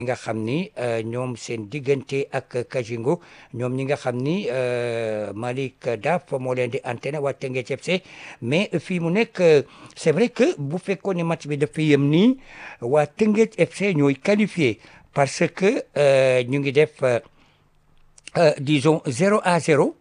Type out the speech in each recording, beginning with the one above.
nga xam ni ñoom seen diggante ak Kajingo ñoom ñi nga xam ni Malick Daf moo leen di entraîné waa Teungueth FC mais fii mu nekk c'est vrai que bu fekkoon ne match bi dafa yem nii waa Teungueth FC ñooy qualifié parce que ñu ngi def disons 0-0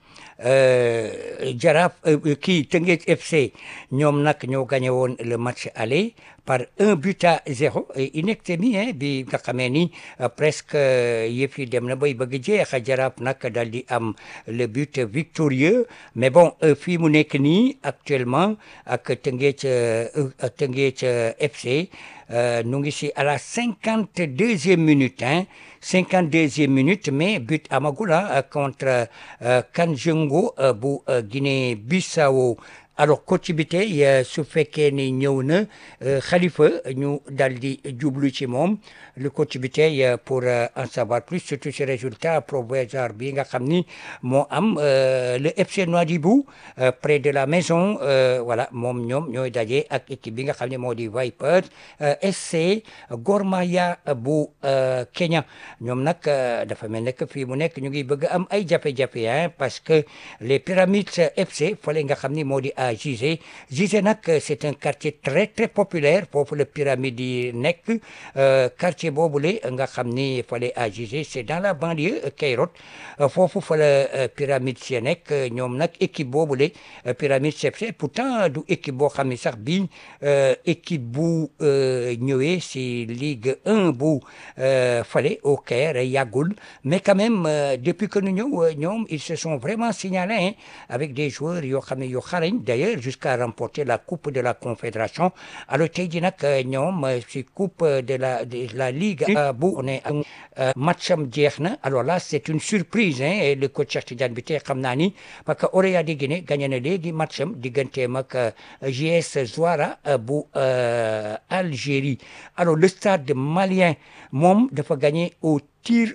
Jaraaf kii Teungueth FC ñoom nag ñoo gagné woon le match aller par 1-0 in extremis bi nga xamee ni presque yëf yi dem na bay bëgg jeex Jaraaf nag daal di am le but victorieux mais bon fii mu nekk nii actuellement ak Teungueth FC nu ngi si à la 52e minute 52e minute mais but amagul contre Kajingo bu Guinée-Bissau alors coach bi tey su fekkee ni ñëw na Khalifa ñu dal di jublu ci moom le coach bi tey pour en savoir plus surtout ce résultat provisoire bi nga xam ni moo am le FC Nouadhibou près de la maison voilà moom ñoom ñooy daje ak équipe bi nga xam ne moo di Vipers SC Gor Mahia bu Kenya ñoom nag dafa mel ne que fii mu nekk ñu ngi bëgg am ay jafe-jafe parce que les Pyramides FC fale nga xam ni moo di Gizeh nag c'est un quartier très très populaire foofu la pyramide yi nekk quartier boobule nga xam ni fale à Gizeh c'est dans la banlieue Cayrot foofu fa la pyramide si nekk ñoom nag équipe boobule pyramide FC pourtant du équipe boo xam ni sax bi équipe bu ñëwee si Ligue 1 bu fale au Caire yàggul mais quand même depuis que ñu ñëw ñoom ils se sont vraiment signalés avec des joueurs yoo xam ne yoo xarañ d'ailleurs jusqu'à remporter la coupe de la confédération alors tey jii nag ñoom si coupe de la ligue bu on est matcham jeex na alors là c'est une surprise et le coach Cheikh Tidiane bi tey xam naa ni parce que Orea di Guinée gagné na léegi matcham digganteem ak JS Zouara bu Algérie alors le stade malien moom dafa gagné au tir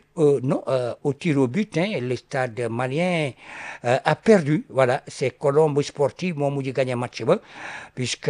au but le stade malien a perdu voilà c'est Colombe Sportive moo mujj gagné match ba puisque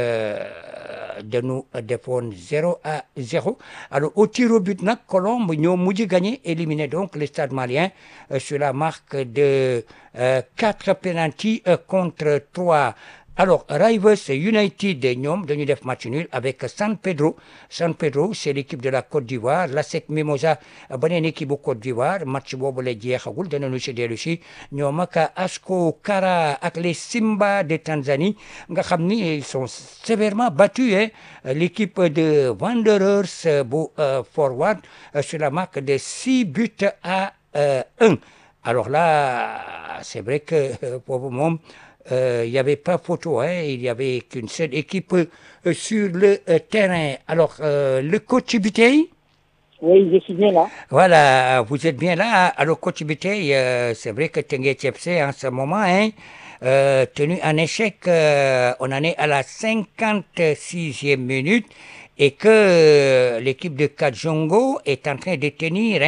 dañu defoon 0-0 alors au tir au but nag Colombe ñoo mujj gagné éliminé donc le stade malien sur la marque de 4 pénaltys contre 3. Alors, Rivers United, ñoom dañu def match nul avec San Pedro. San Pedro, c'est l'équipe de la Côte d'Ivoire. l'ASEC Mimosa, beneen équipe bu Côte d'Ivoire. Match boobu la jeexagul danañu si dellu si ñoom ak Asco Kara ak les Simba de Tanzanie nga xam ni ils sont sévèrement battus l'équipe de Wanderers bu Forward sur la marque de 6-1. Alors là, c'est vrai que boobu moom il n'y avait pas photo, il n'y avait qu'une seule équipe sur le terrain. Alors, le coach Bitey? Oui, je suis bien là. Voilà, vous êtes bien là. Alors, coach Bitey, c'est vrai que Teungueth FC en ce moment, tenu en échec, on en est à la 56e minute et que l'équipe de Kajingo est en train de tenir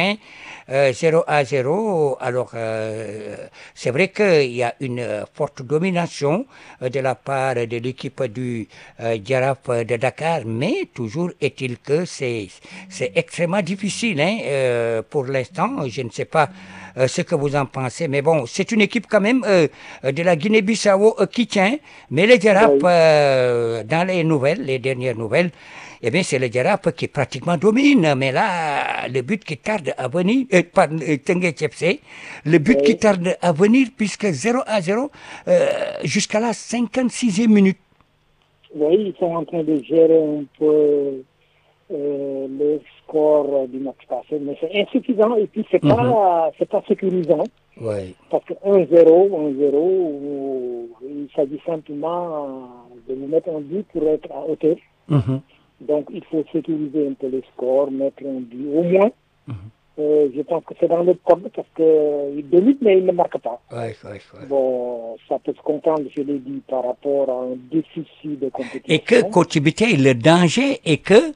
0-0. Alors, c'est vrai qu'il y a une forte domination de la part de l'équipe du Jaraaf de Dakar, mais toujours est-il que c'est extrêmement difficile pour l'instant. Je ne sais pas ce que vous en pensez, mais bon, c'est une équipe quand même de la Guinée-Bissau qui tient, mais le Jaraaf, dans les dernières nouvelles, eh bien, c'est le Jaraaf qui pratiquement domine. Mais là, le but qui tarde à venir, par Teungueth FC, le but qui tarde à venir, puisque 0-0 jusqu'à la 56e minute. Oui, ils sont en train de gérer un peu le score du match passé, mais c'est insuffisant et puis c'est pas sécurisant. Oui. Parce que 1-0, il s'agit simplement de nous mettre en but pour être à hauteur. Donc, il faut sécuriser un peu le score, mettre un but au moins. Je pense que c'est dans le code parce qu'il domine, mais il ne marque pas. Ouais. Bon, ça peut se comprendre, je l'ai dit, par rapport à un déficit de compétition. Et que, coach Bitey, le danger est que,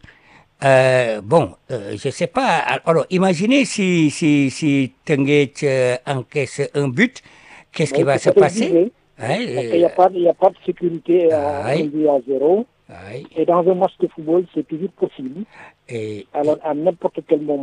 je sais pas, alors imaginez si Teungueth encaisse un but, qu'est-ce qui va se passer? Parce qu'il n'y a pas de sécurité à 1-0. Et dans un match de football, c'est toujours possible. Et Alors, à n'importe quel moment,